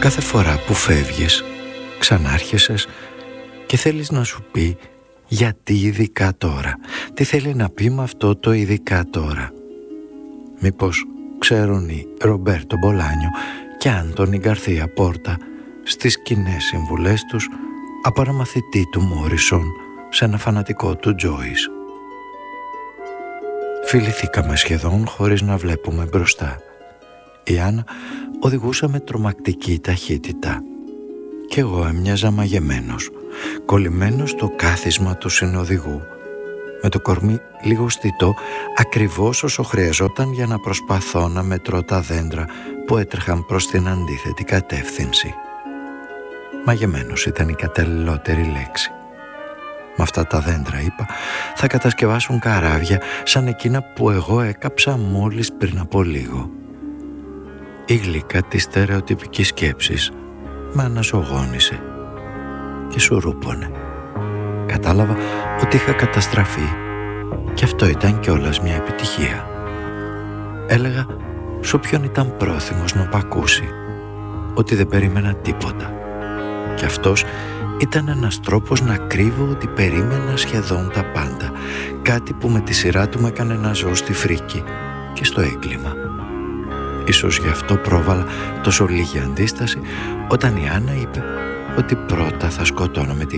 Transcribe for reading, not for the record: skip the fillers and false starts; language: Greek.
Κάθε φορά που φεύγεις, ξανάρχεσες και θέλεις να σου πει γιατί ειδικά τώρα. Τι θέλει να πει με αυτό το ειδικά τώρα. Μήπως ξέρουν οι Ρομπέρτο Μπολάνιο και Άντονι Γκαρθία Πόρτα στις κοινές συμβουλές τους από ένα μαθητή του Μόρισον σε ένα φανατικό του Τζόις. Φιληθήκαμε σχεδόν χωρίς να βλέπουμε μπροστά. Η Άννα οδηγούσε με τρομακτική ταχύτητα και εγώ έμοιαζα μαγεμένος, κολλημένος στο κάθισμα του συνοδηγού, με το κορμί λίγο στιτό ακριβώς όσο χρειαζόταν για να προσπαθώ να μετρώ τα δέντρα που έτρεχαν προς την αντίθετη κατεύθυνση. Μαγεμένος ήταν η καταλληλότερη λέξη. Με αυτά τα δέντρα, είπα, θα κατασκευάσουν καράβια σαν εκείνα που εγώ έκαψα μόλις πριν από λίγο. Η γλύκα της στερεοτυπικής σκέψης με αναζωογόνησε και σουρούπωνε. Κατάλαβα ότι είχα καταστραφεί και αυτό ήταν κιόλας μια επιτυχία. Έλεγα σ' όποιον ήταν πρόθυμος να πακούσει ότι δεν περίμενα τίποτα. Και αυτός ήταν ένας τρόπος να κρύβω ότι περίμενα σχεδόν τα πάντα, κάτι που με τη σειρά του με έκανε να ζω στη φρίκη και στο έγκλημα. Ίσως γι' αυτό πρόβαλα τόσο λίγη αντίσταση όταν η Άννα είπε ότι πρώτα θα σκοτώναμε τη